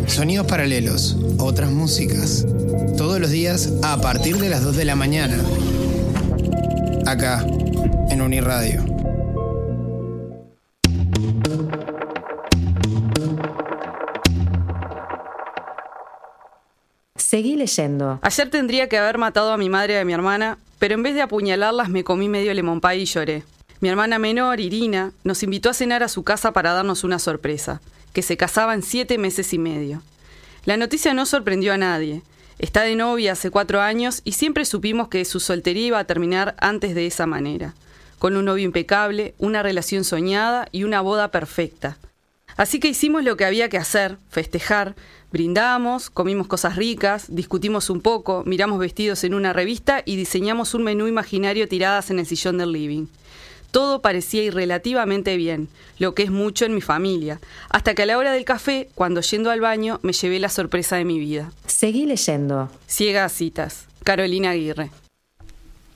Sonidos paralelos, otras músicas. Todos los días a partir de las 2 de la mañana. Acá, en Uniradio. Seguí leyendo. Ayer tendría que haber matado a mi madre y a mi hermana, pero en vez de apuñalarlas me comí medio lemon pie y lloré. Mi hermana menor, Irina, nos invitó a cenar a su casa para darnos una sorpresa, que se casaba en 7 meses y medio. La noticia no sorprendió a nadie. Está de novia hace 4 años y siempre supimos que su soltería iba a terminar antes de esa manera, con un novio impecable, una relación soñada y una boda perfecta. Así que hicimos lo que había que hacer, festejar, brindamos, comimos cosas ricas, discutimos un poco, miramos vestidos en una revista y diseñamos un menú imaginario tiradas en el sillón del living. Todo parecía ir relativamente bien, lo que es mucho en mi familia, hasta que a la hora del café, cuando yendo al baño, me llevé la sorpresa de mi vida. Seguí leyendo. Ciega a citas. Carolina Aguirre.